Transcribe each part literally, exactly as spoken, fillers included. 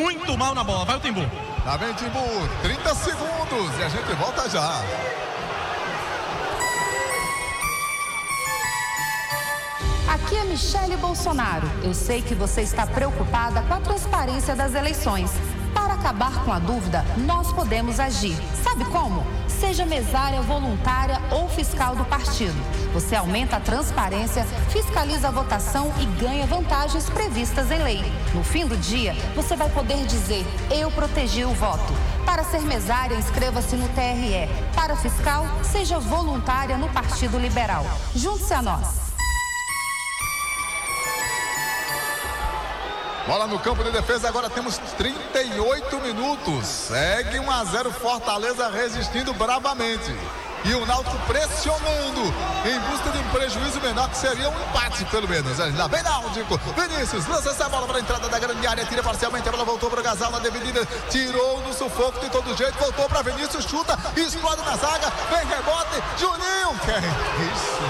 muito mal na bola. Vai o Timbu. Tá bem, Timbu. trinta segundos e a gente volta já. Aqui é Michele Bolsonaro. Eu sei que você está preocupada com a transparência das eleições. Para acabar com a dúvida, nós podemos agir. Sabe como? Seja mesária, voluntária ou fiscal do partido. Você aumenta a transparência, fiscaliza a votação e ganha vantagens previstas em lei. No fim do dia, você vai poder dizer: eu protegi o voto. Para ser mesária, inscreva-se no T R E. Para fiscal, seja voluntária no Partido Liberal. Junte-se a nós. Bola no campo de defesa, agora temos trinta e oito minutos. Segue um a zero Fortaleza resistindo bravamente. E o Náutico pressionando em busca de um prejuízo menor, que seria um empate pelo menos. Lá vem Náutico, Vinícius lança essa bola para a entrada da grande área, tira parcialmente, a bola voltou para o Gasal na dividida, tirou no sufoco de todo jeito, voltou para Vinícius, chuta, explode na zaga, vem rebote, Juninho. Que é isso,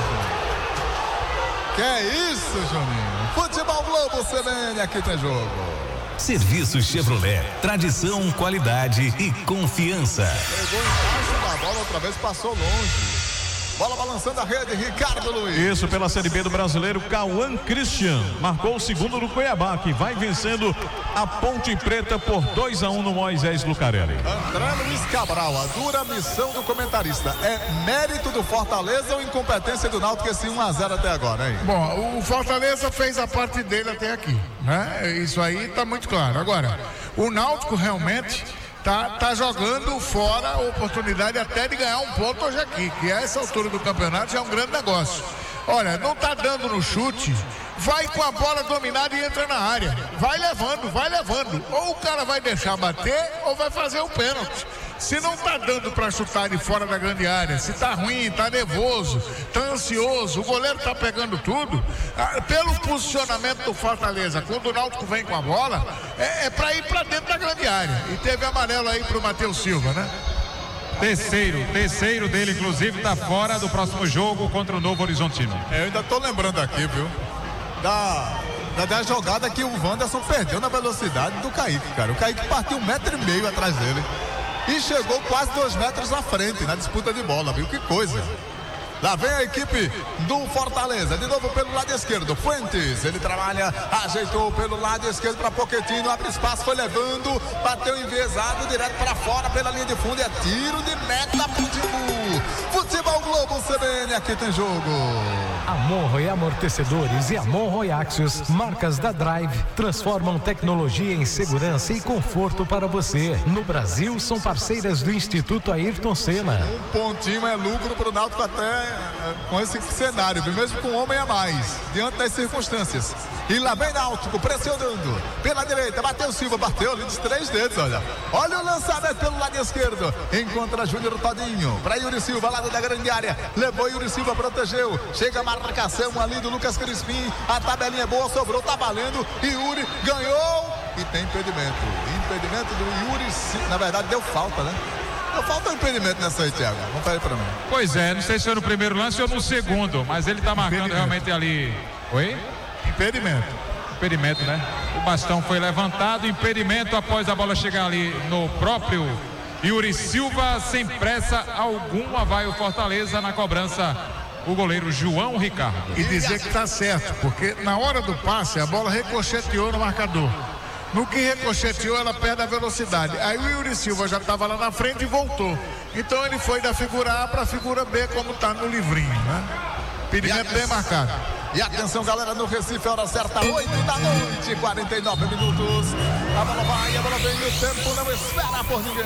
que é isso, Juninho? Futebol Globo, C B N, aqui tem jogo. Serviço Chevrolet, tradição, qualidade e confiança. Pegou embaixo da bola, outra vez passou longe. Bola balançando a rede, Ricardo Luiz. Isso, pela Série B do Brasileiro, Cauã Christian marcou o segundo do Cuiabá, que vai vencendo a Ponte Preta por dois a um no Moisés Lucarelli. André Luiz Cabral, a dura missão do comentarista. É mérito do Fortaleza ou incompetência do Náutico esse um a zero até agora, hein? Bom, o Fortaleza fez a parte dele até aqui, né? Isso aí tá muito claro. Agora, o Náutico realmente Tá, tá jogando fora a oportunidade até de ganhar um ponto hoje aqui, que a essa altura do campeonato já é um grande negócio. Olha, não tá dando no chute, vai com a bola dominada e entra na área. Vai levando, vai levando. Ou o cara vai deixar bater ou vai fazer o pênalti. Se não tá dando para chutar de fora da grande área, se tá ruim, tá nervoso, tá ansioso, o goleiro tá pegando tudo, pelo posicionamento do Fortaleza, quando o Náutico vem com a bola, é, é para ir para dentro da grande área. E teve amarelo aí pro Matheus Silva, né? Terceiro, terceiro dele, inclusive, tá fora do próximo jogo contra o Novo Horizontino. É, eu ainda tô lembrando aqui, viu? Da, da, da jogada que o Wanderson perdeu na velocidade do Kaique, cara. O Kaique partiu um metro e meio atrás dele e chegou quase dois metros à frente na disputa de bola, viu? Que coisa. Lá vem a equipe do Fortaleza, de novo pelo lado esquerdo, Fuentes, ele trabalha, ajeitou pelo lado esquerdo para Pochettino, abre espaço, foi levando, bateu enviesado, direto para fora pela linha de fundo, é tiro de meta pro Timbu. Futebol Globo, C B N, aqui tem jogo. Amorro e Amortecedores e Amorro e Axios, marcas da Drive, transformam tecnologia em segurança e conforto para você. No Brasil, são parceiras do Instituto Ayrton Senna. Um pontinho é lucro pro Náutico até com esse cenário, mesmo com um homem a mais, diante das circunstâncias. E lá vem Náutico, pressionando pela direita, bateu Silva, bateu ali dos três dedos, olha. Olha o lançamento pelo lado esquerdo, encontra Júnior Todinho, para Yuri Silva, lado da grande área, levou Yuri Silva, protegeu, chega a marcação ali do Lucas Crispim, a tabelinha é boa, sobrou, tá valendo, Yuri ganhou e tem impedimento. Impedimento do Yuri Silva, na verdade deu falta, né? Não falta um impedimento nessa aí, Thiago. Vamos para aí pra mim. Pois é, não sei se foi no primeiro lance ou no segundo, mas ele tá marcando realmente ali. Oi? Impedimento. Impedimento, né? O bastão foi levantado, impedimento após a bola chegar ali no próprio Yuri Silva, sem pressa alguma, vai o Fortaleza na cobrança, o goleiro João Ricardo. E dizer que tá certo, porque na hora do passe a bola ricocheteou no marcador. No que ricocheteou, ela perde a velocidade. Aí o Yuri Silva já estava lá na frente e voltou. Então ele foi da figura A para a figura B, como está no livrinho, né? Impedimento bem marcado. E atenção, galera, no Recife, hora certa, oito da noite, quarenta e nove minutos. A bola vai, a bola vem, o tempo não espera por ninguém.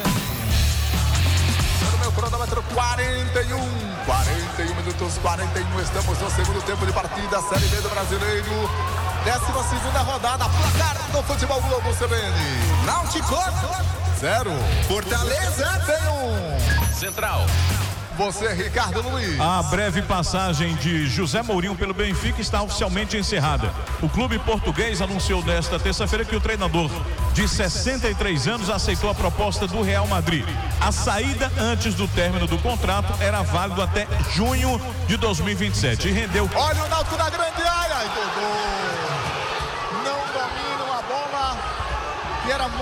No meu cronômetro, quarenta e um, quarenta e um minutos, quarenta e um. Estamos no segundo tempo de partida, Série B do Brasileiro. Décima segunda rodada, placar do Futebol Globo, C B N. Náutico Zero. Fortaleza tem um. Central. Você, Ricardo Luiz. A breve passagem de José Mourinho pelo Benfica está oficialmente encerrada. O clube português anunciou nesta terça-feira que o treinador de sessenta e três anos aceitou a proposta do Real Madrid. A saída antes do término do contrato era válido até junho de dois mil e vinte e sete e rendeu. Olha o Náutico na grande área. Não domina a bola que era